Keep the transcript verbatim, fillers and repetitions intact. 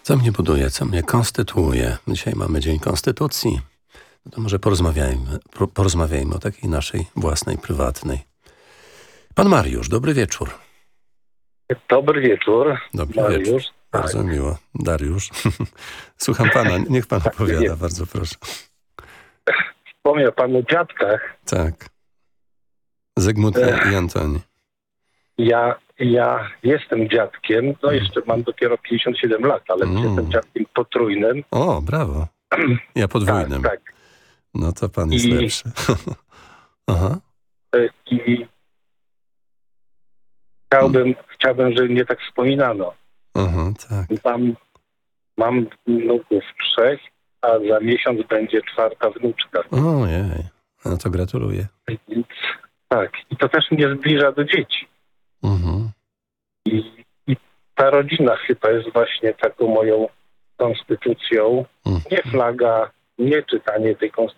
Co mnie buduje, co mnie konstytuuje? Dzisiaj mamy Dzień Konstytucji. No to może porozmawiajmy, porozmawiajmy o takiej naszej własnej, prywatnej. Pan Mariusz, dobry wieczór. Dobry wieczór. Dobry Mariusz. wieczór. Tak. Bardzo miło. Dariusz. Słucham pana, niech pan opowiada, bardzo proszę. Wspomniał pan o dziadkach. Tak. Zygmunt i Antoni. Ja, ja jestem dziadkiem, no jeszcze mam dopiero pięćdziesiąt siedem lat, ale Mm. jestem dziadkiem potrójnym. O, brawo. Ja podwójnym. Tak, tak. No to pan jest I- lepszy. Aha. E, I chciałbym, chciałbym, żeby mnie tak wspominano. Aha, tak. Mam, mam wnuków trzech, a za miesiąc będzie czwarta wnuczka. Ojej. No to gratuluję. Więc tak, i to też mnie zbliża do dzieci. Mhm. I, I ta rodzina chyba jest właśnie taką moją konstytucją. Mhm. Nie flaga, nie czytanie tej konstytucji,